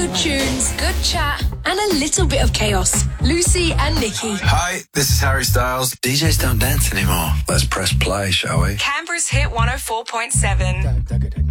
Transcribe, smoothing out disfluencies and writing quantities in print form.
Good tunes, good chat, and a little bit of chaos. Lucy and Nikki. Hi, this is Harry Styles. DJs don't dance anymore. Let's press play, shall we? Canberra's Hit 104.7.